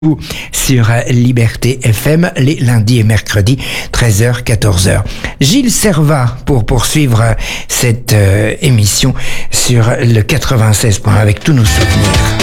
Sur Liberté FM les lundis et mercredis 13h 14h. Gilles Servat pour poursuivre cette émission sur le 96 avec tous nos souvenirs.